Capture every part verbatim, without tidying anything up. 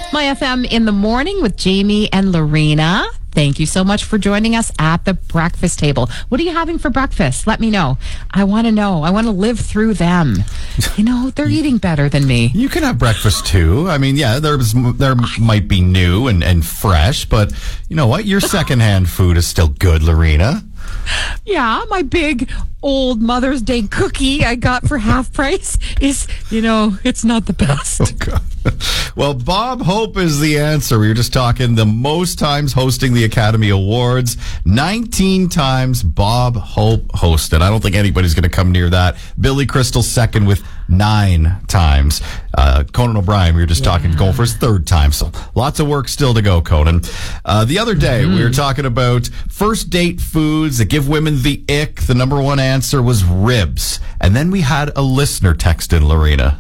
My F M in the morning with Jamie and Lorena. Thank you so much for joining us at the breakfast table. What are you having for breakfast? Let me know. I want to know. I want to live through them. You know, they're eating better than me. You can have breakfast too. I mean, yeah, there's there might be new and, and fresh, but you know what? Your secondhand food is still good, Lorena. Yeah, my big old Mother's Day cookie I got for half price is, you know, it's not the best. Oh, God. Well, Bob Hope is the answer. We were just talking the most times hosting the Academy Awards. nineteen times Bob Hope hosted. I don't think anybody's going to come near that. Billy Crystal second with nine times. Uh, Conan O'Brien, we were just yeah. talking, going for his third time. So lots of work still to go, Conan. Uh, the other day, mm-hmm. we were talking about first date foods that give women the ick. The number one answer was ribs. And then we had a listener text in, Lorena.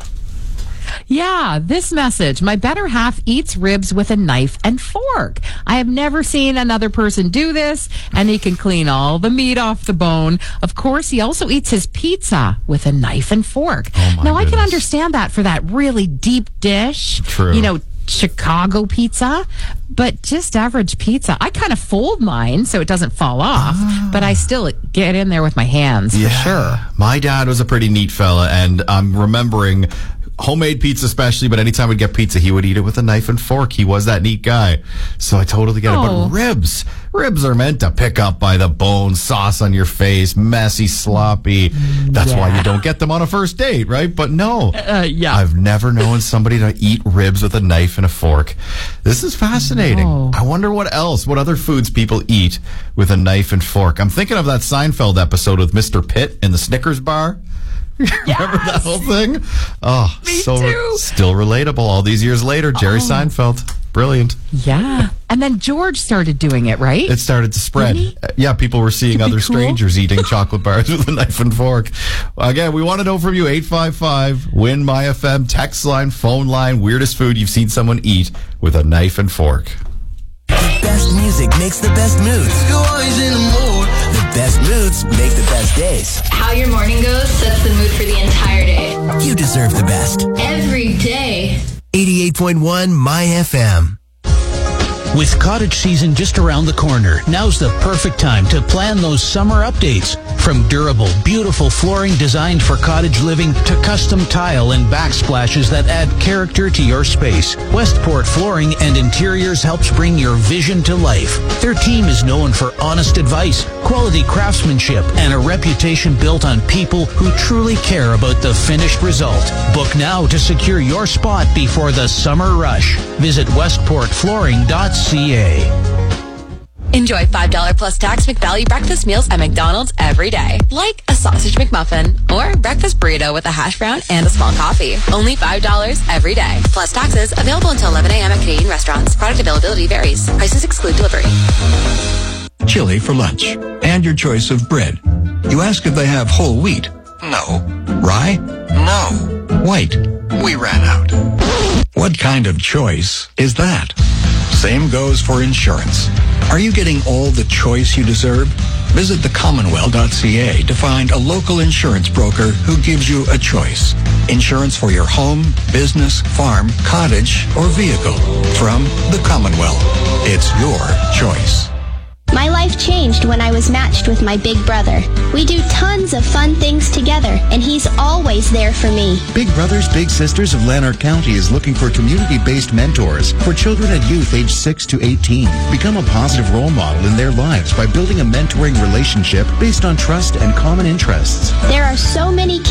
Yeah, this message. My better half eats ribs with a knife and fork. I have never seen another person do this, and he can clean all the meat off the bone. Of course, he also eats his pizza with a knife and fork. Oh my now, goodness. I can understand that for that really deep dish. True. You know, Chicago pizza, but just average pizza. I kind of fold mine so it doesn't fall off, ah. but I still get in there with my hands yeah. for sure. My dad was a pretty neat fella, and I'm remembering homemade pizza especially, but anytime we'd get pizza, he would eat it with a knife and fork. He was that neat guy. So I totally get oh. it. But ribs, ribs are meant to pick up by the bone, sauce on your face, messy, sloppy. That's yeah. why you don't get them on a first date, right? But no, uh, yeah. I've never known somebody to eat ribs with a knife and a fork. This is fascinating. No. I wonder what else, what other foods people eat with a knife and fork. I'm thinking of that Seinfeld episode with Mister Pitt in the Snickers bar. Yes. Remember that whole thing? Oh, Me so too. Still relatable all these years later. Jerry Oh. Seinfeld. Brilliant. Yeah. And then George started doing it, right? It started to spread. Really? Uh, yeah, people were seeing Could be other cool. strangers eating chocolate bars with a knife and fork. Again, we want to know from you, eight five five, win My F M, text line, phone line, weirdest food you've seen someone eat with a knife and fork. The best music makes the best moods. You're always in the mood. The best moods make the best days. How your morning goes sets the mood for the entire day. You deserve the best. Every day. eighty-eight point one My F M. With cottage season just around the corner, now's the perfect time to plan those summer updates. From durable, beautiful flooring designed for cottage living to custom tile and backsplashes that add character to your space, Westport Flooring and Interiors helps bring your vision to life. Their team is known for honest advice, quality craftsmanship, and a reputation built on people who truly care about the finished result. Book now to secure your spot before the summer rush. Visit westport flooring dot c a. Enjoy five dollars plus tax McValue breakfast meals at McDonald's every day. Like a sausage McMuffin or breakfast burrito with a hash brown and a small coffee. Only five dollars every day. Plus taxes. Available until eleven a.m. at Canadian restaurants. Product availability varies. Prices exclude delivery. Chili for lunch. And your choice of bread. You ask if they have whole wheat. No. Rye? No. White? We ran out. What kind of choice is that? Same goes for insurance. Are you getting all the choice you deserve? Visit the commonwealth dot c a to find a local insurance broker who gives you a choice. Insurance for your home, business, farm, cottage, or vehicle. From the Commonwealth. It's your choice. My life changed when I was matched with my big brother. We do tons of fun things together, and he's always there for me. Big Brothers Big Sisters of Lanark County is looking for community-based mentors for children and youth aged six to eighteen. Become a positive role model in their lives by building a mentoring relationship based on trust and common interests. There are so many